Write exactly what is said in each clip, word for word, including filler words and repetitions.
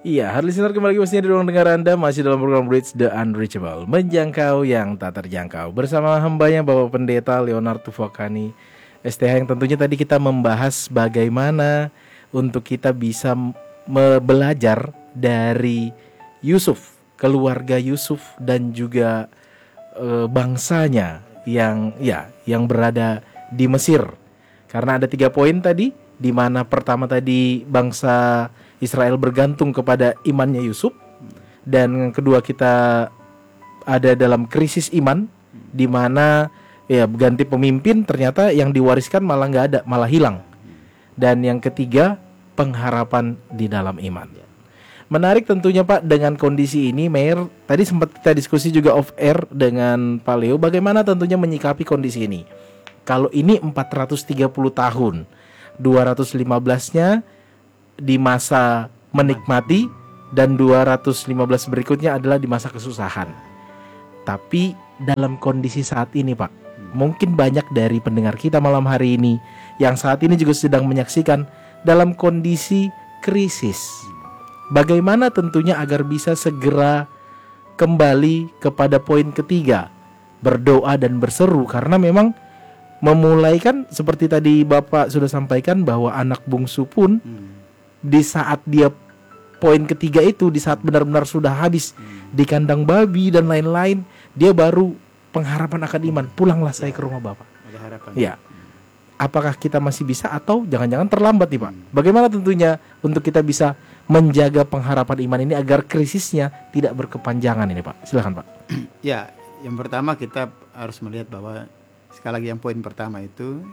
Iya, hard listener, kembali lagi pastinya di ruang dengar Anda. Masih dalam program Bridge the Unreachable, menjangkau yang tak terjangkau, bersama hambanya Bapak Pendeta Leonard Tufakani S T H, yang tentunya tadi kita membahas bagaimana untuk kita bisa me- belajar dari Yusuf, keluarga Yusuf, dan juga e, bangsanya yang ya yang berada di Mesir. Karena ada tiga poin tadi, di mana pertama tadi bangsa Israel bergantung kepada imannya Yusuf, dan yang kedua kita ada dalam krisis iman, di mana ya ganti pemimpin ternyata yang diwariskan malah nggak ada, malah hilang. Dan yang ketiga, pengharapan di dalam iman. Menarik tentunya Pak, dengan kondisi ini Mayor, tadi sempat kita diskusi juga off air dengan Pak Leo, bagaimana tentunya menyikapi kondisi ini. Kalau ini empat ratus tiga puluh tahun, dua ratus lima belas-nya di masa menikmati, dan dua ratus lima belas berikutnya adalah di masa kesusahan. Tapi dalam kondisi saat ini Pak, mungkin banyak dari pendengar kita malam hari ini yang saat ini juga sedang menyaksikan dalam kondisi krisis. Bagaimana tentunya agar bisa segera kembali kepada poin ketiga, berdoa dan berseru. Karena memang memulai kan seperti tadi Bapak sudah sampaikan, bahwa anak bungsu pun hmm. di saat dia poin ketiga itu, di saat benar-benar sudah habis hmm. di kandang babi dan lain-lain, dia baru pengharapan akan iman. Pulanglah saya ke rumah Bapak. Ada harapan. Ya. Apakah kita masih bisa atau jangan-jangan terlambat nih Pak? Hmm. Bagaimana tentunya untuk kita bisa menjaga pengharapan iman ini agar krisisnya tidak berkepanjangan ini Pak? Silakan Pak. Ya, yang pertama kita harus melihat bahwa sekali lagi yang poin pertama itu,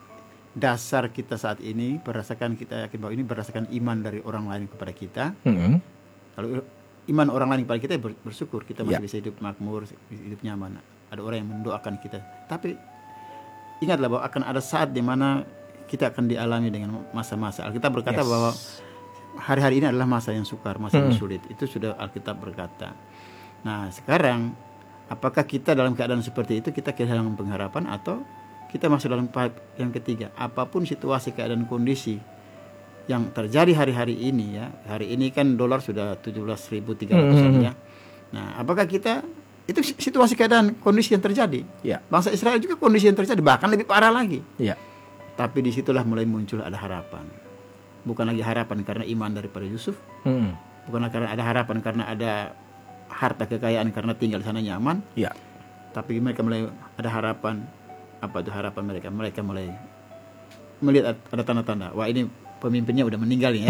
dasar kita saat ini berdasarkan, kita yakin bahwa ini berdasarkan iman dari orang lain kepada kita. Mm-hmm. Kalau iman orang lain kepada kita, bersyukur kita masih yeah. bisa hidup makmur, hidup nyaman. Ada orang yang mendoakan kita. Tapi ingatlah bahwa akan ada saat di mana kita akan dialami dengan masa-masa. Alkitab berkata yes. bahwa hari-hari ini adalah masa yang sukar, masa yang mm. sulit. Itu sudah Alkitab berkata. Nah sekarang, apakah kita dalam keadaan seperti itu kita kehilangan pengharapan, atau kita masuk dalam yang ketiga? Apapun situasi, keadaan, kondisi yang terjadi hari-hari ini ya, hari ini kan dolar sudah tujuh belas ribu tiga ratus mm-hmm. ya. Nah, apakah kita, itu situasi, keadaan, kondisi yang terjadi. Yeah. Bangsa Israel juga kondisi yang terjadi, bahkan lebih parah lagi. Yeah. Tapi disitulah mulai muncul ada harapan. Bukan lagi harapan karena iman daripada Yusuf, mm. bukan karena ada harapan karena ada harta kekayaan karena tinggal di sana nyaman. Yeah. Tapi mereka mulai ada harapan. Apa itu harapan mereka? Mereka mulai melihat ada tanda-tanda, wah ini pemimpinnya udah meninggal nih ya.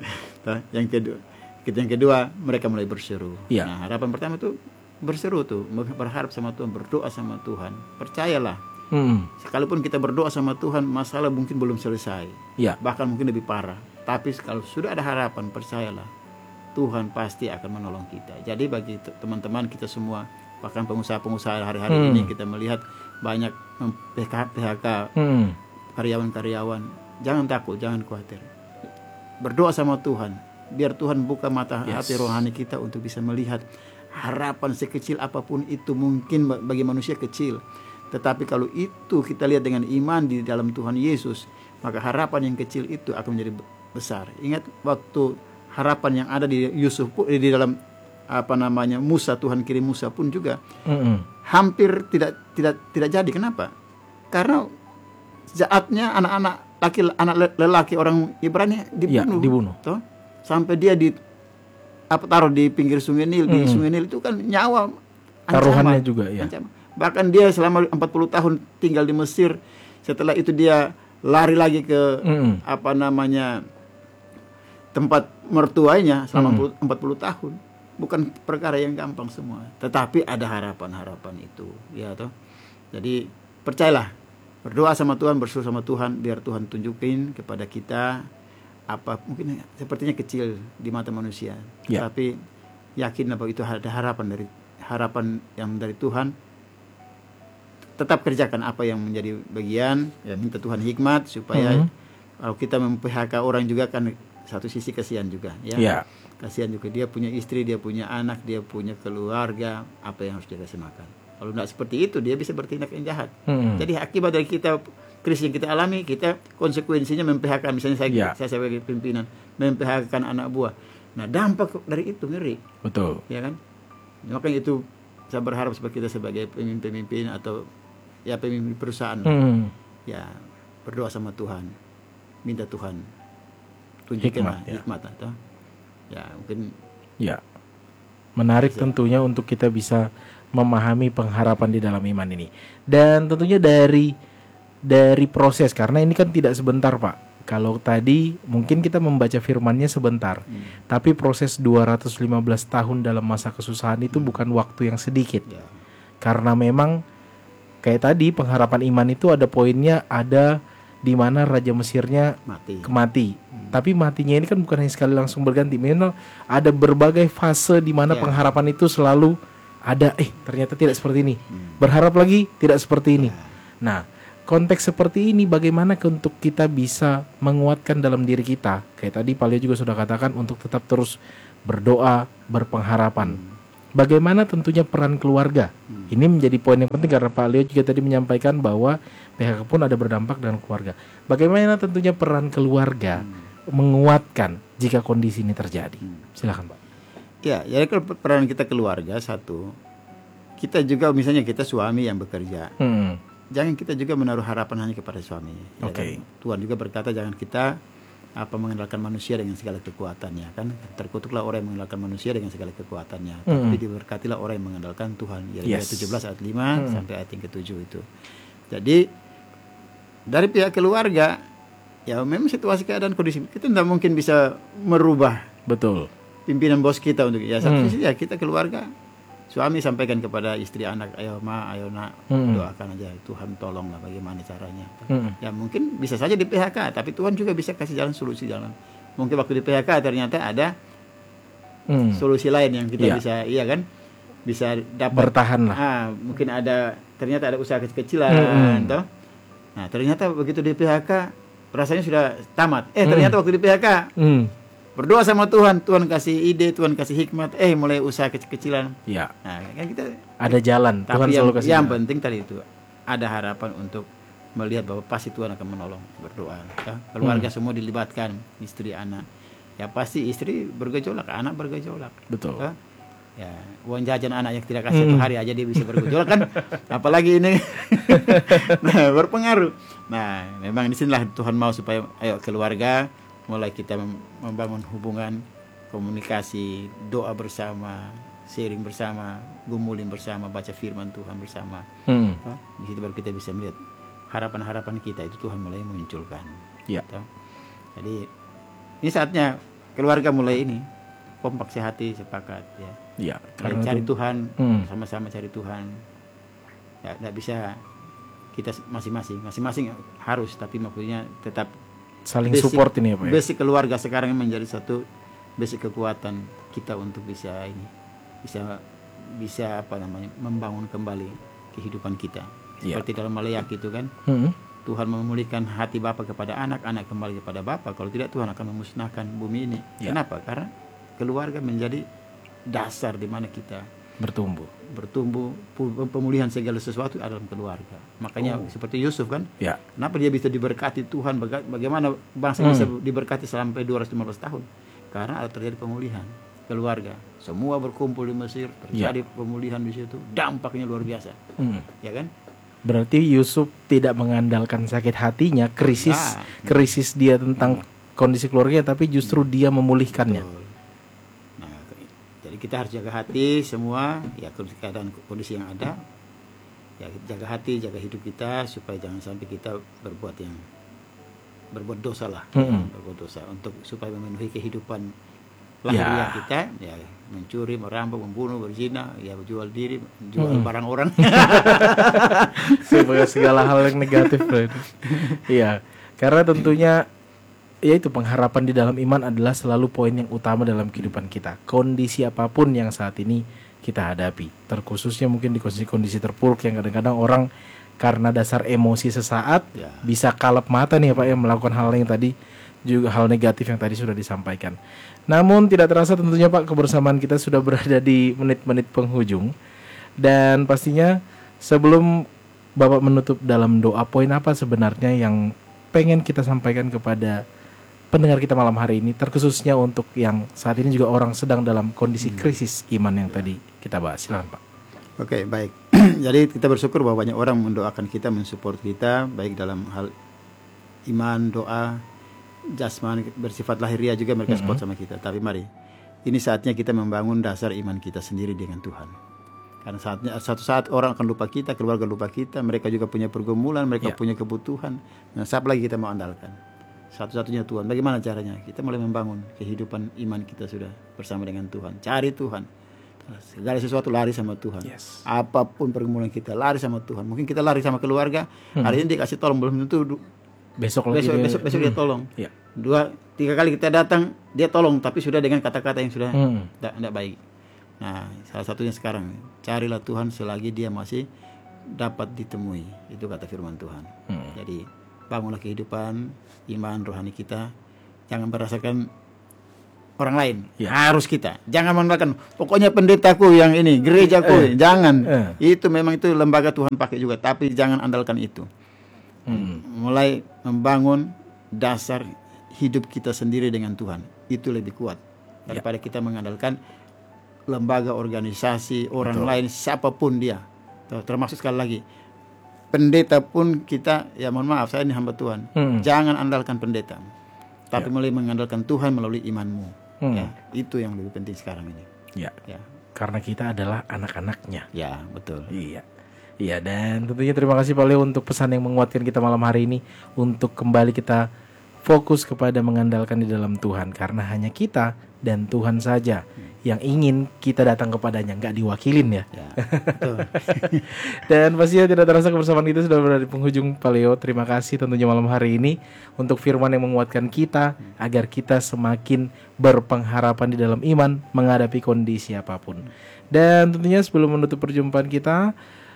Mm. Yang kedua, yang kedua mereka mulai berseru. Yeah. Nah, harapan pertama tuh berseru tuh, berharap sama Tuhan, berdoa sama Tuhan. Percayalah, mm. sekalipun kita berdoa sama Tuhan, masalah mungkin belum selesai. Yeah. Bahkan mungkin lebih parah. Tapi kalau sudah ada harapan, percayalah, Tuhan pasti akan menolong kita. Jadi bagi teman-teman kita semua, bahkan pengusaha-pengusaha hari-hari hmm. ini kita melihat banyak P H K hmm. karyawan-karyawan. Jangan takut, jangan khawatir. Berdoa sama Tuhan, biar Tuhan buka mata yes. hati rohani kita untuk bisa melihat harapan sekecil apapun itu, mungkin bagi manusia kecil. Tetapi kalau itu kita lihat dengan iman di dalam Tuhan Yesus, maka harapan yang kecil itu akan menjadi besar. Ingat waktu harapan yang ada di Yusuf, di dalam apa namanya Musa, Tuhan kirim Musa pun juga mm-hmm. hampir tidak tidak tidak jadi. Kenapa? Karena jahatnya anak-anak laki anak lelaki orang Ibrani dibunuh, ya, dibunuh. Toh? Sampai dia di apa taruh di pinggir sungai Nil, mm-hmm. di sungai Nil itu kan nyawa taruhannya juga ya. Ancaman. Bahkan dia selama empat puluh tahun tinggal di Mesir, setelah itu dia lari lagi ke mm-hmm. apa namanya tempat mertuanya selama mm-hmm. empat puluh tahun. Bukan perkara yang gampang semua, tetapi ada harapan-harapan itu, ya toh. Jadi percayalah, berdoa sama Tuhan, berseru sama Tuhan, biar Tuhan tunjukin kepada kita apa mungkin sepertinya kecil di mata manusia, ya. Tapi yakin bahwa itu ada harapan dari harapan yang dari Tuhan. Tetap kerjakan apa yang menjadi bagian, ya, minta Tuhan hikmat supaya mm-hmm. kalau kita mem-P H K orang juga kan satu sisi kasihan juga, ya. Yeah. Kasihan juga, dia punya istri, dia punya anak, dia punya keluarga, apa yang harus dia kasih makan. Kalau tidak seperti itu, dia bisa bertindak yang jahat. Hmm. Jadi akibat dari kita krisis yang kita alami, kita konsekuensinya mem-P H K. Misalnya saya, yeah. saya sebagai pimpinan mem-P H K kan anak buah. Nah dampak dari itu ngeri, Betul. ya kan? Makanya itu saya berharap supaya kita sebagai pemimpin-pemimpin atau ya pemimpin perusahaan, Hmm. ya berdoa sama Tuhan, minta Tuhan Hikmat, tunjukkanlah ya. hikmat atau ya mungkin Ya. Menarik Bisa. tentunya untuk kita bisa memahami pengharapan di dalam iman ini. Dan tentunya dari dari proses, karena ini kan tidak sebentar, Pak. Kalau tadi mungkin kita membaca firman-Nya sebentar, hmm, tapi proses dua ratus lima belas tahun dalam masa kesusahan itu bukan waktu yang sedikit. ya, Karena memang kayak tadi pengharapan iman itu ada poinnya, ada di mana raja Mesirnya mati. mati. Tapi matinya ini kan bukan hanya sekali langsung berganti. Memang ada berbagai fase di mana Ya. pengharapan itu selalu ada, eh ternyata tidak seperti ini. Hmm. Berharap lagi tidak seperti ini. Ya. Nah, konteks seperti ini bagaimana ke- untuk kita bisa menguatkan dalam diri kita. Kayak tadi Pak Leo juga sudah katakan untuk tetap terus berdoa, berpengharapan. Bagaimana tentunya peran keluarga. Hmm. Ini menjadi poin yang penting karena Pak Leo juga tadi menyampaikan bahwa P H K pun ada berdampak dengan keluarga. Bagaimana tentunya peran keluarga menguatkan jika kondisi ini terjadi. Silakan, Pak. Ya, jadi kalau peran kita keluarga satu, kita juga misalnya kita suami yang bekerja, Hmm. jangan kita juga menaruh harapan hanya kepada suami. Ya Oke. kan? Tuhan juga berkata jangan kita apa mengandalkan manusia dengan segala kekuatannya, kan terkutuklah orang yang mengandalkan manusia dengan segala kekuatannya, Hmm. tapi diberkatilah orang yang mengandalkan Tuhan. Yeremia Yes. tujuh belas ayat lima sampai ayat yang ketujuh itu. Jadi dari pihak keluarga, ya memang situasi keadaan kondisi kita tidak mungkin bisa merubah Betul. pimpinan bos kita untuk ya satu Hmm. sisi ya kita keluarga, suami sampaikan kepada istri anak, ayo ma, ayo nak, Hmm. doakan aja Tuhan tolonglah bagaimana caranya. Hmm. Ya mungkin bisa saja di P H K, tapi Tuhan juga bisa kasih jalan solusi jalan. Mungkin waktu di P H K ternyata ada Hmm. solusi lain yang kita Iya. bisa, iya kan, bisa dapat. Bertahan lah. Ah, mungkin ada ternyata ada usaha kecil-kecilan, Hmm. toh. Nah ternyata begitu di P H K rasanya sudah tamat. Eh Hmm. ternyata waktu di P H K Hmm. berdoa sama Tuhan, Tuhan kasih ide, Tuhan kasih hikmat, eh mulai usaha kecil-kecilan. Ya, Nah, kan kita ada jalan. Tuhan tapi yang, selalu kasih yang jalan. penting tadi itu ada harapan untuk melihat bahwa pasti Tuhan akan menolong, berdoa. Ya. Keluarga Hmm. semua dilibatkan, istri, anak. Ya pasti istri bergejolak, anak bergejolak. Betul. Ya, ya uang jajan anak yang tidak kasih Hmm. satu hari aja dia bisa bergejolak kan, apalagi ini. Nah, berpengaruh. Nah, memang di sinilah Tuhan mau supaya ayo keluarga mulai kita mem- membangun hubungan, komunikasi, doa bersama, sharing bersama, gumulin bersama, baca firman Tuhan bersama. Hmm. Toh, di situ baru kita bisa melihat harapan-harapan kita itu Tuhan mulai munculkan. Ya. Toh. Jadi ini saatnya keluarga mulai ini kompak sehati sepakat ya. Ya, Mulai karena cari itu- Tuhan, Hmm. sama-sama cari Tuhan. Ya, tidak bisa kita masing-masing, masing-masing harus, tapi maksudnya tetap saling basic- support ini ya, Pak. Ya? basic keluarga sekarang menjadi satu basic kekuatan kita untuk bisa ini, bisa bisa apa namanya membangun kembali kehidupan kita. Ya. Seperti dalam Maleak itu kan, Hmm. Tuhan memulihkan hati bapa kepada anak, anak kembali kepada bapa. Kalau tidak Tuhan akan memusnahkan bumi ini. Ya. Kenapa? Karena keluarga menjadi dasar di mana kita Bertumbuh. bertumbuh, pu- pemulihan segala sesuatu adalah keluarga. Makanya Oh. seperti Yusuf kan, Ya. kenapa dia bisa diberkati Tuhan, baga- bagaimana bangsa Hmm. bisa diberkati sampai dua ratus lima belas tahun? Karena ada terjadi pemulihan keluarga. Semua berkumpul di Mesir, terjadi pemulihan di situ, dampaknya luar biasa. Hmm. Ya kan? Berarti Yusuf tidak mengandalkan sakit hatinya, krisis Ah. krisis dia tentang kondisi keluarga, tapi justru dia memulihkannya. Betul. Nah, ke- jadi kita harus jaga hati semua, ya kondisi- keadaan kondisi yang ada. Ya jaga hati, jaga hidup kita supaya jangan sampai kita berbuat yang berbuat dosa lah, Mm-mm. berbuat dosa untuk supaya memenuhi kehidupan Ya. lahiriah kita, ya mencuri, merampok, membunuh, berzina, ya jual diri, jual Mm-mm. barang orang. Sebagai segala hal yang negatif, Bro. Iya, karena tentunya ya itu pengharapan di dalam iman adalah selalu poin yang utama dalam kehidupan kita. Kondisi apapun yang saat ini kita hadapi, terkhususnya mungkin di kondisi-kondisi terpuruk yang kadang-kadang orang karena dasar emosi sesaat Ya. bisa kalap mata nih ya Pak ya, melakukan hal yang tadi juga hal negatif yang tadi sudah disampaikan. Namun tidak terasa tentunya Pak, kebersamaan kita sudah berada di menit-menit penghujung. Dan pastinya sebelum Bapak menutup dalam doa, poin apa sebenarnya yang pengen kita sampaikan kepada pendengar kita malam hari ini, terkhususnya untuk yang saat ini juga orang sedang dalam kondisi krisis iman yang tadi kita bahas. Silakan Pak. Oke, baik. Jadi kita bersyukur bahwa banyak orang mendoakan kita, mensupport kita, baik dalam hal iman, doa, jasmani, bersifat lahiriah juga mereka Mm-hmm. support sama kita. Tapi mari, ini saatnya kita membangun dasar iman kita sendiri dengan Tuhan. Karena saatnya satu saat orang akan lupa kita, keluarga lupa kita, mereka juga punya pergumulan, mereka Ya. punya kebutuhan. Nah, siapa lagi kita mau andalkan? Satu-satunya Tuhan. Bagaimana caranya? Kita mulai membangun kehidupan iman kita sudah bersama dengan Tuhan. Cari Tuhan. Segala sesuatu lari sama Tuhan. Yes. Apapun pergumulan kita lari sama Tuhan. Mungkin kita lari sama keluarga, Hmm. hari ini dikasih tolong belum tentu du- Besok lagi besok dia- besok besok dia tolong. Ya. Dua tiga kali kita datang dia tolong, tapi sudah dengan kata-kata yang sudah Hmm. tidak baik. Nah, salah satunya sekarang carilah Tuhan selagi dia masih dapat ditemui. Itu kata firman Tuhan. Hmm. Jadi bangunlah kehidupan iman rohani kita. Jangan berdasarkan orang lain. Ya. Harus kita. Jangan mengatakan pokoknya pendetaku yang ini, gerejaku. Jangan. Eh. Itu memang itu lembaga Tuhan pakai juga, tapi jangan andalkan itu. Hmm. Mulai membangun dasar hidup kita sendiri dengan Tuhan. Itu lebih kuat daripada kita mengandalkan lembaga, organisasi, orang Betul. lain, siapapun dia. Termasuk sekali lagi pendeta pun kita, ya mohon maaf saya ini hamba Tuhan. Hmm. Jangan andalkan pendeta, tapi Ya. mulai mengandalkan Tuhan melalui imanmu. Hmm. Ya, itu yang lebih penting sekarang ini. Ya. Ya, Karena kita adalah anak-anaknya. ya betul. Iya. Iya, dan tentunya terima kasih Pak Leo untuk pesan yang menguatkan kita malam hari ini, untuk kembali kita fokus kepada mengandalkan di dalam Tuhan, karena hanya kita dan Tuhan saja yang ingin kita datang kepadanya, nggak diwakilin ya. Ya, betul. Dan pastinya tidak terasa kebersamaan kita sudah berada di penghujung Pak Leo. Terima kasih tentunya malam hari ini untuk firman yang menguatkan kita agar kita semakin berpengharapan di dalam iman menghadapi kondisi apapun. Dan tentunya sebelum menutup perjumpaan kita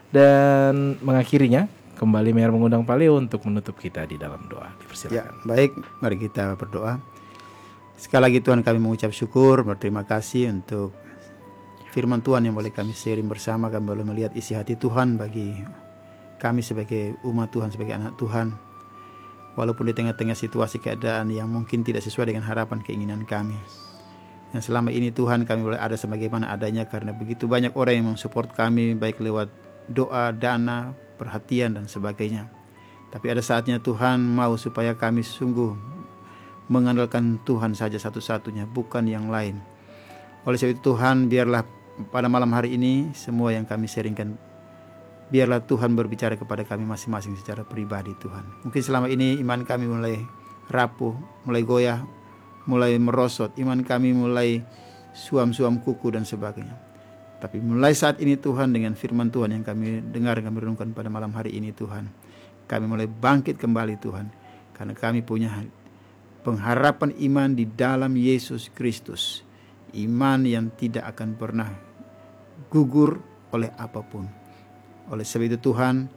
dan mengakhirinya, kembali Mayor mengundang Pak Leo untuk menutup kita di dalam doa. Ya, Dipersilakan. baik, mari kita berdoa. Sekali lagi Tuhan, kami mengucap syukur, berterima kasih untuk firman Tuhan yang boleh kami sharing bersama. Kami boleh melihat isi hati Tuhan bagi kami sebagai umat Tuhan, sebagai anak Tuhan. Walaupun di tengah-tengah situasi keadaan yang mungkin tidak sesuai dengan harapan keinginan kami. Yang selama ini Tuhan kami boleh ada sebagaimana adanya karena begitu banyak orang yang mensupport kami baik lewat doa, dana, perhatian dan sebagainya. Tapi ada saatnya Tuhan mau supaya kami sungguh mengandalkan Tuhan saja satu-satunya, bukan yang lain. Oleh sebab itu Tuhan, biarlah pada malam hari ini semua yang kami sharingkan, biarlah Tuhan berbicara kepada kami masing-masing secara pribadi Tuhan. Mungkin selama ini iman kami mulai rapuh, mulai goyah, mulai merosot, iman kami mulai suam-suam kuku dan sebagainya. Tapi mulai saat ini Tuhan, dengan firman Tuhan yang kami dengar, kami renungkan pada malam hari ini Tuhan, kami mulai bangkit kembali Tuhan, karena kami punya pengharapan iman di dalam Yesus Kristus, iman yang tidak akan pernah gugur oleh apapun. Oleh sebab itu Tuhan,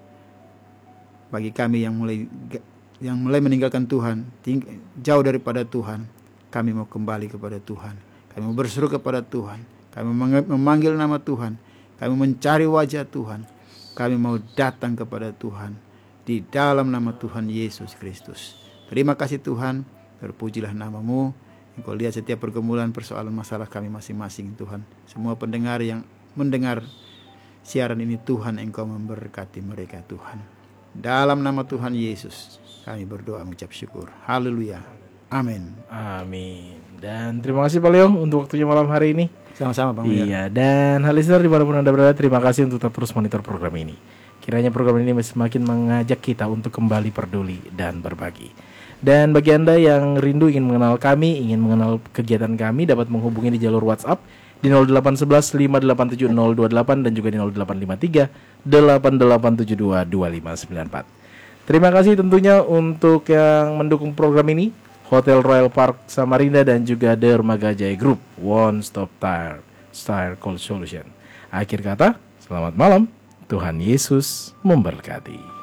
bagi kami yang mulai yang mulai meninggalkan Tuhan, ting- jauh daripada Tuhan, kami mau kembali kepada Tuhan, kami mau berseru kepada Tuhan, kami memanggil nama Tuhan, kami mencari wajah Tuhan, kami mau datang kepada Tuhan di dalam nama Tuhan Yesus Kristus. Terima kasih Tuhan, terpujilah namamu. Engkau lihat setiap pergumulan, persoalan, masalah kami masing-masing Tuhan. Semua pendengar yang mendengar siaran ini Tuhan, Engkau memberkati mereka Tuhan. Dalam nama Tuhan Yesus kami berdoa mengucap syukur. Haleluya. Amin. Amin. Dan terima kasih Pak Leo untuk waktunya malam hari ini. Sama-sama Bang William. Iya, dan hal listener dimanapun Anda berada, terima kasih untuk tetap terus monitor program ini. Kiranya program ini semakin mengajak kita untuk kembali peduli dan berbagi. Dan bagi Anda yang rindu ingin mengenal kami, ingin mengenal kegiatan kami, dapat menghubungi di jalur WhatsApp di nol delapan satu satu lima delapan tujuh nol dua delapan dan juga di nol delapan lima tiga delapan delapan tujuh dua dua lima sembilan empat. Terima kasih tentunya untuk yang mendukung program ini, Hotel Royal Park Samarinda dan juga Dermaga Jaya Group, One Stop Tire Style Cold Solution. Akhir kata, selamat malam, Tuhan Yesus memberkati.